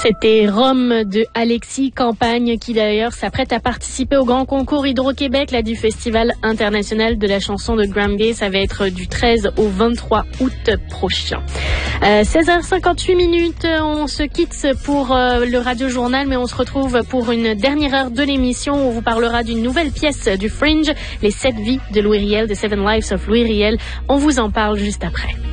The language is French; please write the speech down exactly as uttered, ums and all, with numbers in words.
C'était Rome de Alexis Campagne qui d'ailleurs s'apprête à participer au grand concours Hydro-Québec là, du Festival international de la chanson de Grammy. Ça va être du treize au vingt-trois août prochain. Euh, seize heures cinquante-huit minutes, on se quitte pour euh, le Radio Journal, mais on se retrouve pour une dernière heure de l'émission où on vous parlera d'une nouvelle pièce du Fringe, Les sept vies de Louis Riel, The Seven Lives of Louis Riel. On vous en parle juste après.